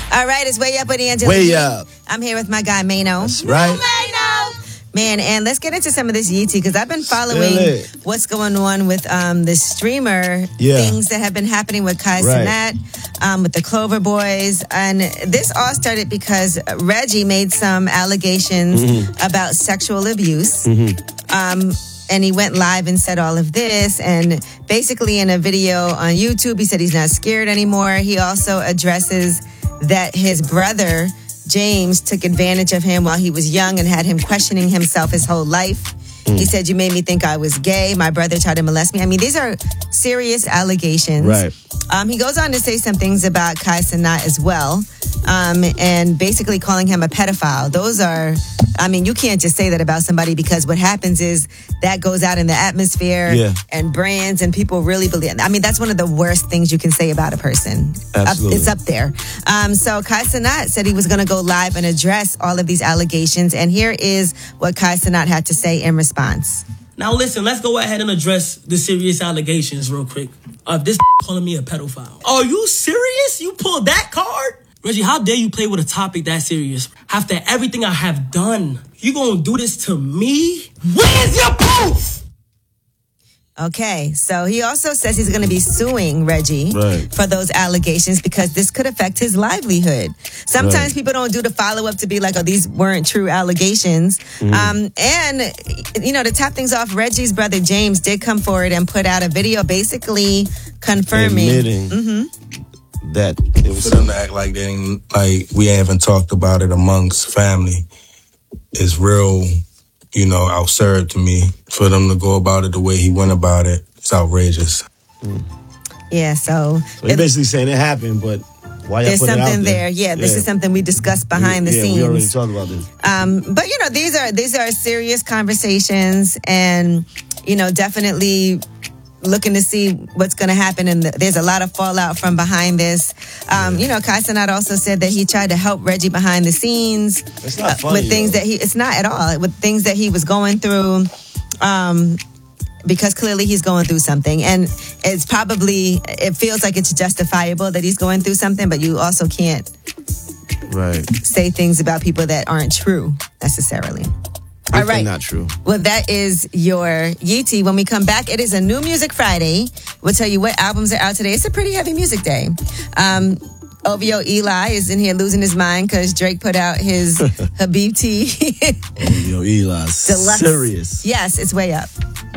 All right, it's Way Up with Angela. Way Up. I'm here with my guy, Mano. That's right. Man, and let's get into some of this Yeezy, because I've been following what's going on with the streamer, things that have been happening with Kai Cenat, with the Clover Boys. And this all started because Reggie made some allegations about sexual abuse. And he went live and said all of this. And basically in a video on YouTube, he said he's not scared anymore. He also addresses that his brother, James, took advantage of him while he was young and had him questioning himself his whole life. He said, "You made me think I was gay. My brother tried to molest me." I mean, these are serious allegations. Right. He goes on to say some things about Kai Cenat as well, and basically calling him a pedophile. Those are, I mean, you can't just say that about somebody, because what happens is that goes out in the atmosphere and brands, and people really believe. I mean, that's one of the worst things you can say about a person. Absolutely. It's up there. So Kai Cenat said he was going to go live and address all of these allegations, and here is what Kai Cenat had to say in response. Now listen, let's go ahead and address the serious allegations real quick. This calling me a pedophile. Are you serious? You pulled that card? Reggie, how dare you play with a topic that serious? After everything I have done, you gonna do this to me? Where's your proof? Okay, so he also says he's going to be suing Reggie for those allegations, because this could affect his livelihood. Sometimes people don't do the follow-up to be like, oh, these weren't true allegations. And, you know, to top things off, Reggie's brother James did come forward and put out a video basically confirming. Admitting that it was for them to act like we haven't talked about it amongst family is real, you know, absurd to me. For them to go about it the way he went about it, it's outrageous. Yeah, so he's basically saying it happened, but why y'all there's put it out something there? Yeah, this is something we discussed behind the scenes. We already talked about this. But you know, these are serious conversations, and you know, definitely looking to see what's going to happen. And there's a lot of fallout from behind this. You know, Kai Cenat also said that he tried to help Reggie behind the scenes. It's not funny, with things it's not at all, with things that he was going through. Because clearly he's going through something, and it feels like it's justifiable that he's going through something, but you also can't say things about people that aren't true necessarily. All right. Not true. Well, that is your Yeezy. When we come back, it is a New Music Friday. We'll tell you what albums are out today. It's a pretty heavy music day. OVO Eli is in here losing his mind because Drake put out his Habibti OVO Eli's Deluxe. Serious. Yes, it's Way Up.